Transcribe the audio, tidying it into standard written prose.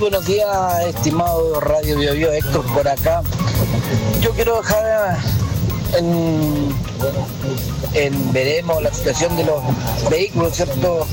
buenos días, estimado Radio Bio Bio, Héctor por acá. Yo quiero dejar en veremos la situación de los vehículos, ¿cierto?